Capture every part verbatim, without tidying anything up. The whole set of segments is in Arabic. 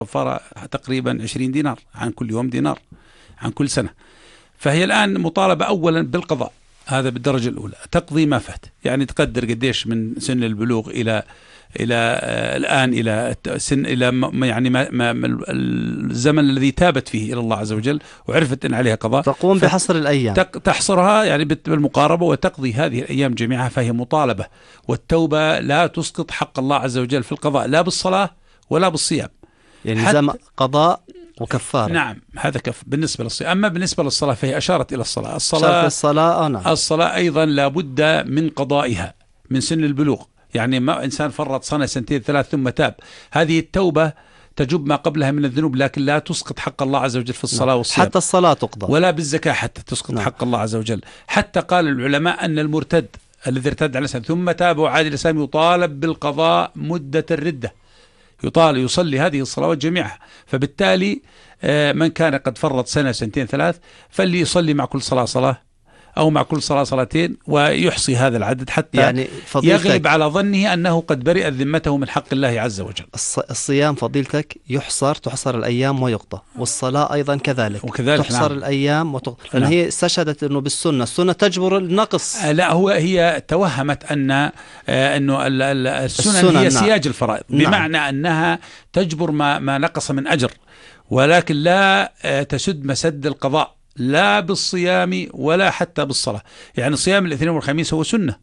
كفارة تقريبا عشرين دينار عن كل يوم، دينار عن كل سنة. فهي الآن مطالبة أولا بالقضاء، هذا بالدرجة الأولى، تقضي ما فات، يعني تقدر قديش من سن البلوغ إلى إلى آه الآن إلى سن إلى ما يعني ما ما الزمن الذي تابت فيه إلى الله عز وجل وعرفت أن عليها قضاء، تقوم بحصر الأيام، تحصرها يعني بالمقاربة وتقضي هذه الأيام جميعها، فهي مطالبة. والتوبة لا تسقط حق الله عز وجل في القضاء، لا بالصلاة ولا بالصيام، يعني زم قضاء وكفارة. نعم، هذا كف بالنسبة للصيام. أما بالنسبة للصلاة فهي أشارت إلى الصلاة. الصلاة الصلاة, نعم. الصلاة أيضا لابد من قضائها من سن البلوغ، يعني ما إنسان فرط سنة سنتين ثلاث ثم تاب، هذه التوبة تجب ما قبلها من الذنوب، لكن لا تسقط حق الله عز وجل في الصلاة نعم. والصيام. حتى الصلاة تقضى، ولا بالزكاة حتى تسقط نعم. حق الله عز وجل. حتى قال العلماء أن المرتد الذي ارتد على الإسلام ثم تاب وعاد إلى الإسلام يطالب بالقضاء مدة الردة، يطال يصلي هذه الصلوات جميعها. فبالتالي من كان قد فرط سنة سنتين ثلاث فاللي يصلي مع كل صلاة صلاة أو مع كل صلاة صلاتين، ويحصي هذا العدد حتى يعني يغلب على ظنه أنه قد برئت ذمته من حق الله عز وجل. الصيام فضيلتك يحصر، تحصر الأيام ويقضى، والصلاة أيضا كذلك, وكذلك تحصر نعم. الأيام وتقضى، لأن نعم. هي استشهدت أنه بالسنة، السنة تجبر النقص. آه لا، هو هي توهمت أن آه أنه السنن, السنن هي نعم. سياج الفرائض، بمعنى نعم. أنها تجبر ما, ما نقص من أجر، ولكن لا آه تسد مسد القضاء، لا بالصيام ولا حتى بالصلاة. يعني صيام الاثنين والخميس هو سنة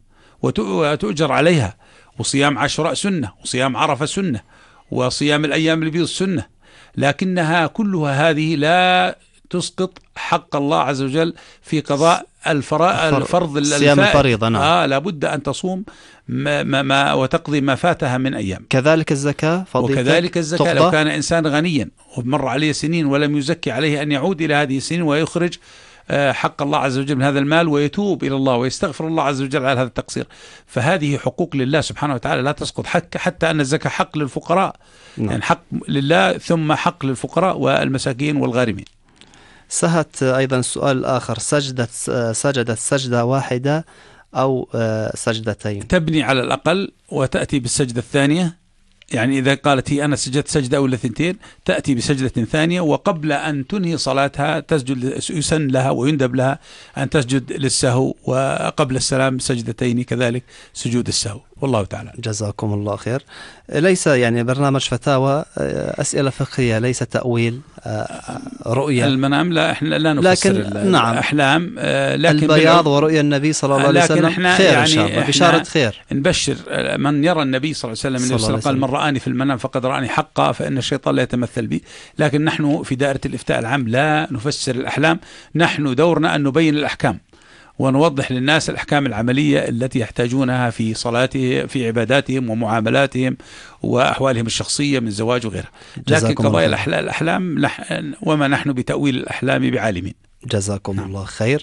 وتؤجر عليها، وصيام عاشوراء سنة، وصيام عرفة سنة، وصيام الأيام البيض سنة، لكنها كلها هذه لا تسقط حق الله عز وجل في قضاء الفرا... الفرض صيام الفريضة. نعم. آه لابد أن تصوم ما ما ما وتقضي ما فاتها من أيام. كذلك الزكاة فضيلتك، وكذلك الزكاة تقضى. لو كان إنسان غنيا ومر عليه سنين ولم يزكي، عليه أن يعود إلى هذه السنين ويخرج حق الله عز وجل من هذا المال ويتوب إلى الله ويستغفر الله عز وجل على هذا التقصير. فهذه حقوق لله سبحانه وتعالى لا تسقط، حق حتى أن الزكاة حق للفقراء. نعم. يعني حق لله ثم حق للفقراء والمساكين والغارمين. سهت أيضا السؤال الآخر، سجدت سجدت سجدة واحدة أو سجدتين؟ تبني على الأقل وتأتي بالسجدة الثانية، يعني إذا قالت هي أنا سجدت سجدة أو ثنتين تأتي بسجدة ثانية، وقبل أن تنهي صلاتها تسجد، يسن لها ويندب لها أن تسجد للسهو، وقبل السلام سجدتين كذلك سجود السهو. والله تعالى. جزاكم الله خير. ليس يعني برنامج فتاوى أسئلة فقهية، ليس تأويل رؤية المنام، لا احنا لا نفسر الأحلام، لكن البياض ورؤيا النبي صلى الله عليه وسلم خير يعني، إن شاء الله بشارة خير. نبشر من يرى النبي صلى الله عليه وسلم، النبي صلى الله عليه وسلم قال من رآني في المنام فقد رآني حقا فإن الشيطان لا يتمثل بي. لكن نحن في دائرة الإفتاء العام لا نفسر الأحلام، نحن دورنا أن نبين الأحكام ونوضح للناس الأحكام العملية التي يحتاجونها في صلاتهم، في عباداتهم ومعاملاتهم وأحوالهم الشخصية من زواج وغيرها. لكن قضايا الأحلام وما نحن بتأويل الأحلام بعالمين. جزاكم نعم. الله خير.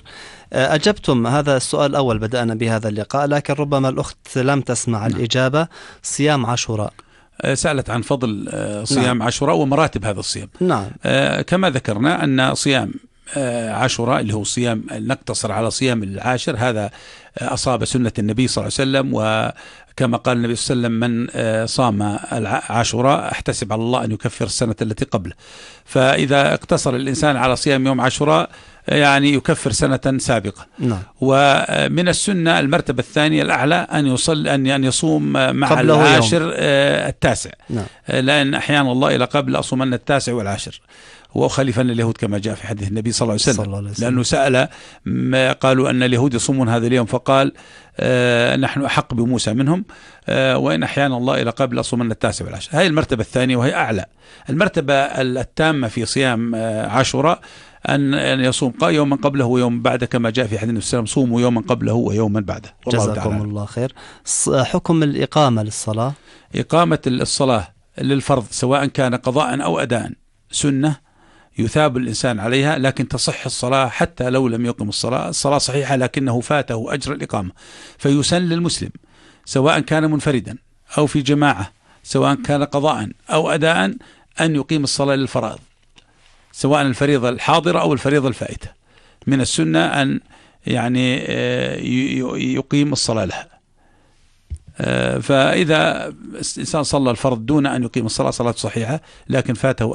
أجبتم هذا السؤال الأول، بدأنا بهذا اللقاء، لكن ربما الأخت لم تسمع نعم. الإجابة. صيام عاشوراء، سألت عن فضل صيام نعم. عاشوراء ومراتب هذا الصيام. نعم. كما ذكرنا أن صيام عاشوراء اللي هو صيام، نقتصر على صيام العاشر، هذا أصاب سنة النبي صلى الله عليه وسلم، وكما قال النبي صلى الله عليه وسلم من صام عاشوراء احتسب على الله أن يكفر السنة التي قبله. فإذا اقتصر الإنسان على صيام يوم عاشوراء يعني يكفر سنة سابقة. نعم. ومن السنة المرتبة الثانية الأعلى أن يصل أن أن يصوم مع العاشر يوم. التاسع. نعم. لأن أحيانا الله إلى قبل أصومن التاسع والعاشر وخليفا لليهود كما جاء في حديث النبي صلى الله عليه وسلم، الله لأنه سأل ما قالوا أن اليهود يصومون هذا اليوم، فقال آه نحن أحق بموسى منهم، آه وإن أحيانا الله إلى قبل أصومن التاسع والعاشر. هذه المرتبة الثانية وهي أعلى. المرتبة التامة في صيام آه عاشوراء أن يصوم يوما قبله ويوم بعده، كما جاء في حديث النبي صلى الله عليه وسلم صوموا يوما قبله ويوما بعده. جزاكم الله خير. حكم الإقامة للصلاة؟ إقامة الصلاة للفرض سواء كان قضاء أو أداء سنة يثاب الإنسان عليها، لكن تصح الصلاة حتى لو لم يقم الصلاة. الصلاة صحيحة لكنه فاته أجر الإقامة، فيسن للمسلم سواء كان منفردا أو في جماعة، سواء كان قضاء أو أداء، أن يقيم الصلاة للفرائض، سواء الفريضة الحاضرة أو الفريضة الفائتة. من السنة أن يعني يقيم الصلاة لها. فإذا الإنسان صلى الفرض دون أن يقيم الصلاة صلاة صحيحة، لكن فاته